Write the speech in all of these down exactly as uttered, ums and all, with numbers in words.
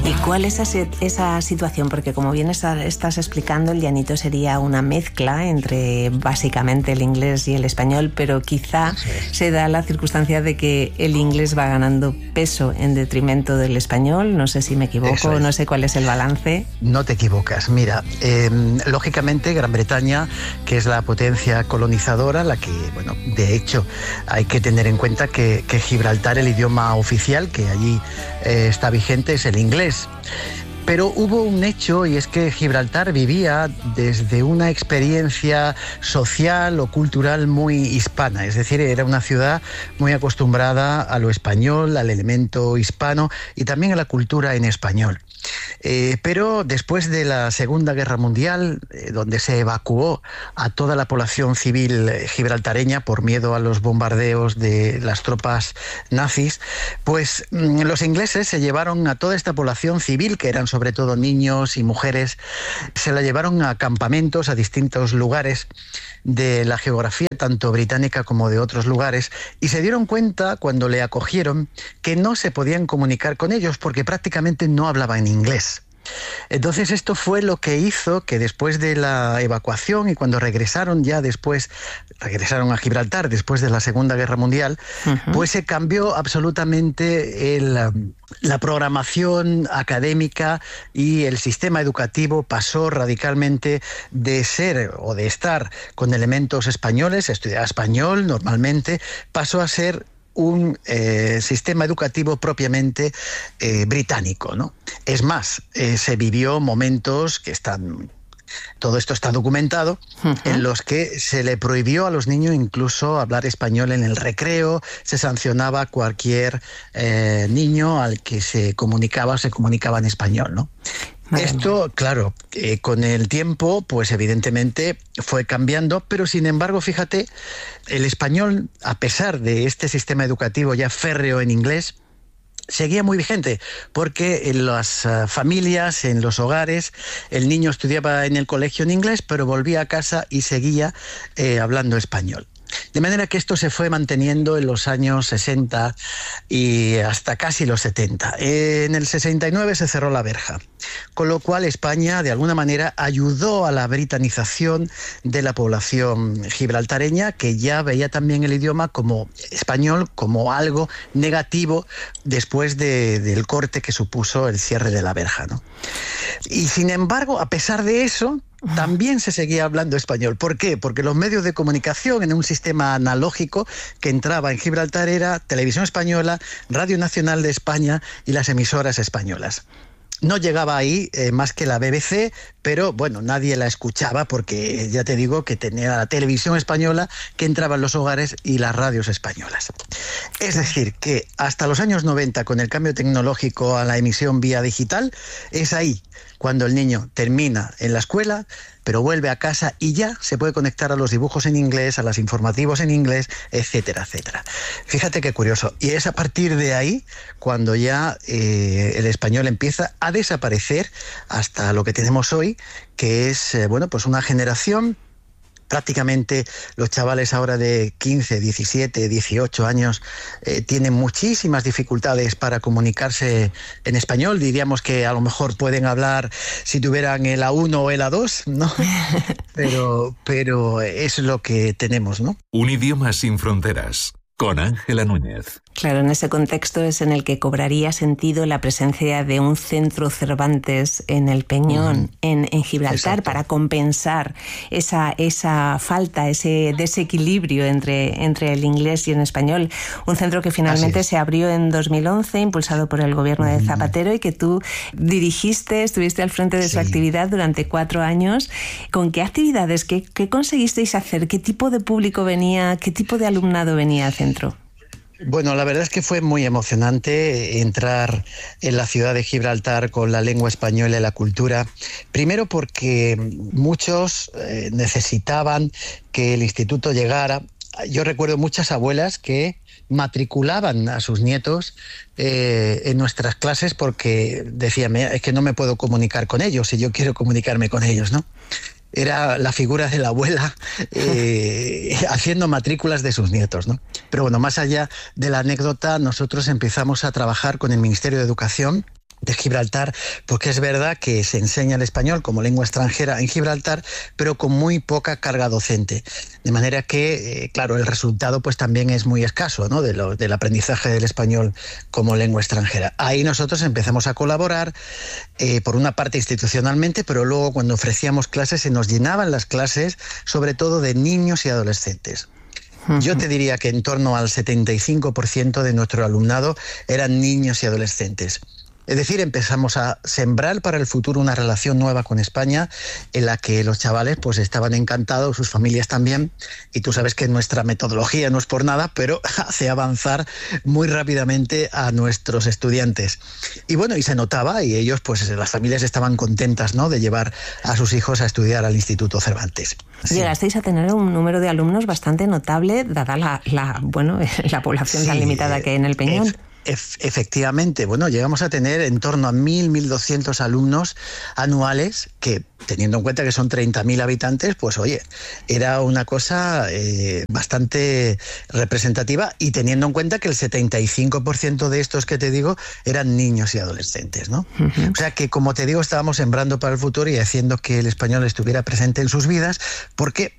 ¿Y cuál es esa, esa situación? Porque como bien está, estás explicando, el llanito sería una mezcla entre básicamente el inglés y el español, pero quizá se da la circunstancia de que el inglés va ganando peso en detrimento del español. No sé si me equivoco, es. no sé cuál es el balance. No te equivocas. Mira, eh, lógicamente Gran Bretaña, que es la potencia colonizadora, la que, bueno, de hecho hay que tener en cuenta que, que Gibraltar, el idioma oficial que allí eh, está vigente, es el inglés. Pero hubo un hecho, y es que Gibraltar vivía desde una experiencia social o cultural muy hispana, es decir, era una ciudad muy acostumbrada a lo español, al elemento hispano y también a la cultura en español. Eh, pero después de la Segunda Guerra Mundial, eh, donde se evacuó a toda la población civil gibraltareña por miedo a los bombardeos de las tropas nazis, pues mm, los ingleses se llevaron a toda esta población civil, que eran sobre todo niños y mujeres, se la llevaron a campamentos, a distintos lugares de la geografía, tanto británica como de otros lugares, y se dieron cuenta, cuando le acogieron, que no se podían comunicar con ellos porque prácticamente no hablaban inglés. Entonces esto fue lo que hizo que después de la evacuación y cuando regresaron ya después, regresaron a Gibraltar después de la Segunda Guerra Mundial, uh-huh. pues se cambió absolutamente el, la programación académica y el sistema educativo pasó radicalmente de ser o de estar con elementos españoles, estudiar español normalmente, pasó a ser un eh, sistema educativo propiamente eh, británico, ¿no? Es más, eh, se vivió momentos que están... Todo esto está documentado, uh-huh. en los que se le prohibió a los niños incluso hablar español en el recreo, se sancionaba a cualquier eh, niño al que se comunicaba o se comunicaba en español, ¿no? Madre Esto, mía. claro, eh, con el tiempo, pues evidentemente fue cambiando, pero sin embargo, fíjate, el español, a pesar de este sistema educativo ya férreo en inglés, seguía muy vigente, porque en las uh, familias, en los hogares, el niño estudiaba en el colegio en inglés, pero volvía a casa y seguía eh, hablando español. De manera que esto se fue manteniendo en los años sesenta y hasta casi los setenta. En el sesenta y nueve se cerró la verja, con lo cual España de alguna manera ayudó a la britanización de la población gibraltareña, que ya veía también el idioma como español, como algo negativo después de, del corte que supuso el cierre de la verja, ¿no? Y sin embargo, a pesar de eso, también se seguía hablando español. ¿Por qué? Porque los medios de comunicación en un sistema analógico que entraba en Gibraltar era Televisión Española, Radio Nacional de España y las emisoras españolas. No llegaba ahí eh, más que la B B C, pero bueno, nadie la escuchaba porque ya te digo que tenía la televisión española que entraba en los hogares y las radios españolas. Es decir, que hasta los años noventa, con el cambio tecnológico a la emisión vía digital, es ahí cuando el niño termina en la escuela, pero vuelve a casa y ya se puede conectar a los dibujos en inglés, a los informativos en inglés, etcétera, etcétera. Fíjate qué curioso. Y es a partir de ahí cuando ya eh, el español empieza a desaparecer hasta lo que tenemos hoy, que es eh, bueno, pues una generación. Prácticamente los chavales ahora de quince, diecisiete, dieciocho años eh, tienen muchísimas dificultades para comunicarse en español. Diríamos que a lo mejor pueden hablar si tuvieran el A uno o el A dos, ¿no? Pero, pero es lo que tenemos, ¿no? Un idioma sin fronteras, con Ángela Núñez. Claro, en ese contexto es en el que cobraría sentido la presencia de un centro Cervantes en el Peñón, uh-huh. en, en Gibraltar, Exacto. para compensar esa, esa falta, ese desequilibrio entre, entre el inglés y el español. Un centro que finalmente se abrió en dos mil once, impulsado por el gobierno uh-huh. de Zapatero, y que tú dirigiste, estuviste al frente de sí. su actividad durante cuatro años. ¿Con qué actividades, qué, qué conseguisteis hacer? ¿Qué tipo de público venía, qué tipo de alumnado venía al centro? Bueno, la verdad es que fue muy emocionante entrar en la ciudad de Gibraltar con la lengua española y la cultura. Primero porque muchos eh, necesitaban que el instituto llegara. Yo recuerdo muchas abuelas que matriculaban a sus nietos eh, en nuestras clases porque decían, es que no me puedo comunicar con ellos si yo quiero comunicarme con ellos, ¿no? Era la figura de la abuela eh, haciendo matrículas de sus nietos, ¿no? Pero bueno, más allá de la anécdota, nosotros empezamos a trabajar con el Ministerio de Educación de Gibraltar, porque es verdad que se enseña el español como lengua extranjera en Gibraltar, pero con muy poca carga docente. De manera que, eh, claro, el resultado pues también es muy escaso, ¿no?, de lo, del aprendizaje del español como lengua extranjera. Ahí nosotros empezamos a colaborar, eh, por una parte institucionalmente, pero luego cuando ofrecíamos clases se nos llenaban las clases, sobre todo de niños y adolescentes. Yo te diría que en torno al setenta y cinco por ciento de nuestro alumnado eran niños y adolescentes. Es decir, empezamos a sembrar para el futuro una relación nueva con España en la que los chavales pues estaban encantados, sus familias también, y tú sabes que nuestra metodología no es por nada, pero hace avanzar muy rápidamente a nuestros estudiantes. Y bueno, y se notaba, y ellos, pues las familias estaban contentas, ¿no?, de llevar a sus hijos a estudiar al Instituto Cervantes. Sí. Llegasteis a tener un número de alumnos bastante notable, dada la, la, bueno, la población sí, tan limitada que hay en el Peñón. Es... Efectivamente, bueno, llegamos a tener en torno a mil, mil doscientos alumnos anuales, que teniendo en cuenta que son treinta mil habitantes, pues oye, era una cosa eh, bastante representativa, y teniendo en cuenta que el setenta y cinco por ciento de estos que te digo eran niños y adolescentes, ¿no? Uh-huh. O sea que, como te digo, estábamos sembrando para el futuro y haciendo que el español estuviera presente en sus vidas, porque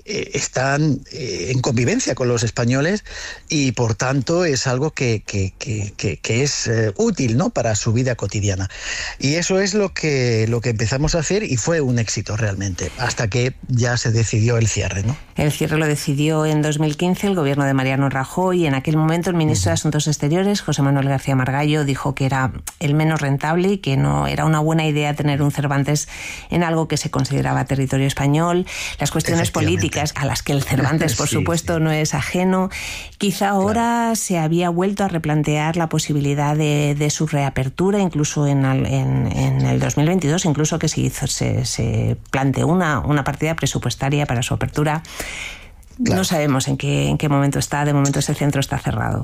están en convivencia con los españoles y por tanto es algo que, que, que, que, que es eh, útil, ¿no?, para su vida cotidiana. Y eso es lo que, lo que empezamos a hacer, y fue un éxito realmente, hasta que ya se decidió el cierre, ¿no? El cierre lo decidió en dos mil quince el gobierno de Mariano Rajoy, y en aquel momento el ministro uh-huh. de Asuntos Exteriores, José Manuel García Margallo, dijo que era el menos rentable y que no era una buena idea tener un Cervantes en algo que se consideraba territorio español. Las cuestiones políticas, a las que el Cervantes, por sí, supuesto, sí. no es ajeno. Quizá ahora claro. se había vuelto a replantear la posibilidad de, de su reapertura, incluso en, en, en el dos mil veintidós, incluso que se, hizo, se, se planteó una, una partida presupuestaria para su apertura. Claro. No sabemos en qué, en qué momento está. De momento ese centro está cerrado.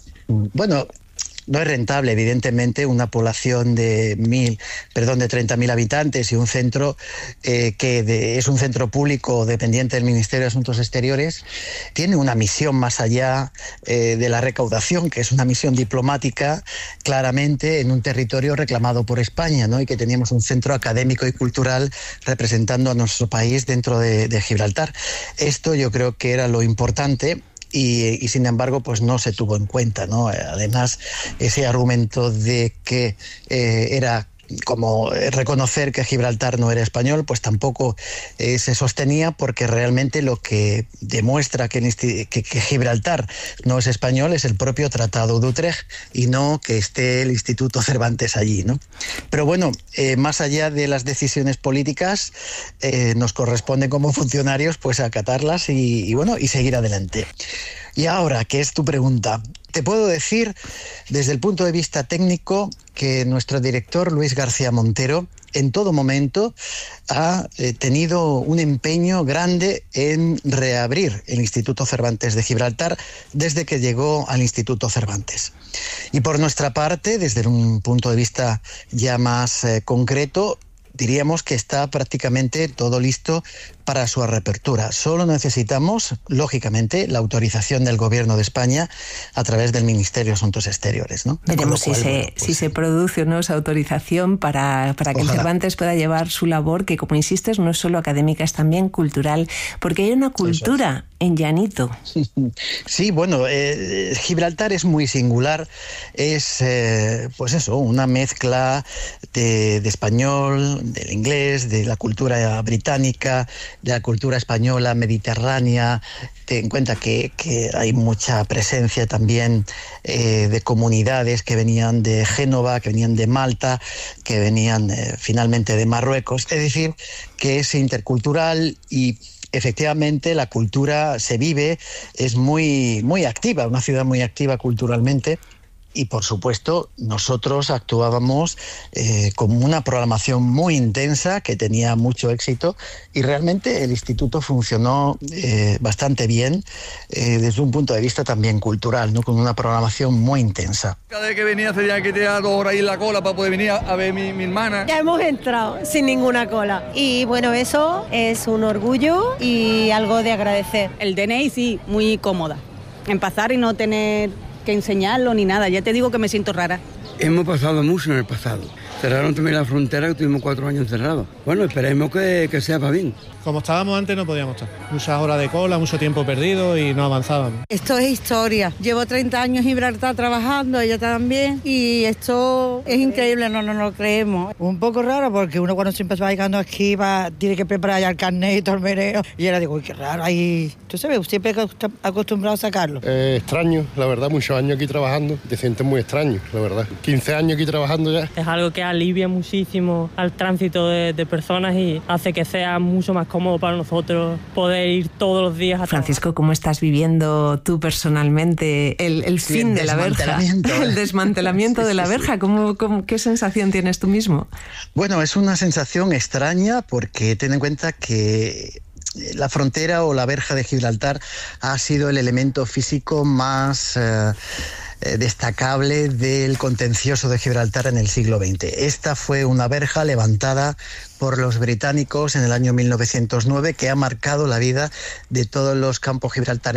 Bueno, no es rentable, evidentemente, una población de mil, perdón, de treinta mil habitantes y un centro eh, que de, es un centro público dependiente del Ministerio de Asuntos Exteriores. Tiene una misión más allá eh, de la recaudación, que es una misión diplomática, claramente en un territorio reclamado por España, ¿no?, y que teníamos un centro académico y cultural representando a nuestro país dentro de, de Gibraltar. Esto yo creo que era lo importante. Y, y sin embargo, pues no se tuvo en cuenta, ¿no? Además, ese argumento de que eh, era como reconocer que Gibraltar no era español, pues tampoco eh, se sostenía, porque realmente lo que demuestra que, que, que Gibraltar no es español es el propio Tratado de Utrecht, y no que esté el Instituto Cervantes allí, ¿no? Pero bueno, eh, más allá de las decisiones políticas, eh, nos corresponde como funcionarios pues acatarlas y, y bueno, y seguir adelante. Y ahora, ¿qué es tu pregunta? Te puedo decir, desde el punto de vista técnico, que nuestro director, Luis García Montero, en todo momento ha eh, tenido un empeño grande en reabrir el Instituto Cervantes de Gibraltar desde que llegó al Instituto Cervantes. Y por nuestra parte, desde un punto de vista ya más eh, concreto, diríamos que está prácticamente todo listo para su reapertura. Solo necesitamos, lógicamente, la autorización del Gobierno de España a través del Ministerio de Asuntos Exteriores, ¿no? Veremos cual, si, se, bueno, pues, si se produce o no esa autorización para, para que Ojalá. el Cervantes pueda llevar su labor, que, como insistes, no es solo académica, es también cultural, porque hay una cultura en llanito. Sí, bueno, eh, Gibraltar es muy singular, es, eh, pues eso, una mezcla de, de español, del inglés, de la cultura británica, de la cultura española, mediterránea. Ten en cuenta que, que hay mucha presencia también eh, de comunidades que venían de Génova, que venían de Malta, que venían eh, finalmente de Marruecos. Es decir, que es intercultural y efectivamente la cultura se vive, es muy, muy activa, una ciudad muy activa culturalmente. Y, por supuesto, nosotros actuábamos eh, con una programación muy intensa que tenía mucho éxito, y realmente el instituto funcionó eh, bastante bien eh, desde un punto de vista también cultural, ¿no?, con una programación muy intensa. Cada vez que venía tenía que tirar dos horas ahí en la cola para poder venir a ver a mi, mi hermana. Ya hemos entrado sin ninguna cola. Y bueno, eso es un orgullo y algo de agradecer. El D N I sí, muy cómoda. En pasar y no tener que enseñarlo ni nada. Ya te digo que me siento rara. Hemos pasado mucho en el pasado. Cerraron también la frontera, que tuvimos cuatro años encerrados. Bueno, esperemos que, que sea para bien. Como estábamos antes no podíamos estar. Muchas horas de cola, mucho tiempo perdido y no avanzábamos. Esto es historia. Llevo treinta años en Gibraltar trabajando, ella también, y esto es increíble, no nos lo creemos. Un poco raro porque uno cuando siempre va llegando aquí va, tiene que preparar ya el carnet y todo el meneo. Y ahora digo, uy, qué raro, ahí... Tú sabes, siempre acostumbrado a sacarlo. Eh, extraño, la verdad, muchos años aquí trabajando. Te sientes muy extraño, la verdad. quince años aquí trabajando ya. Es algo que alivia muchísimo al tránsito de, de personas y hace que sea mucho más cómodo para nosotros poder ir todos los días a Francisco, ¿cómo estás viviendo tú personalmente el, el fin el de la verja? El desmantelamiento sí, de la sí, verja. Sí. ¿Cómo, cómo, ¿Qué sensación tienes tú mismo? Bueno, es una sensación extraña porque ten en cuenta que la frontera o la verja de Gibraltar ha sido el elemento físico más eh, destacable del contencioso de Gibraltar en el siglo veinte. Esta fue una verja levantada por los británicos en el año mil novecientos nueve que ha marcado la vida de todos los campos gibraltareños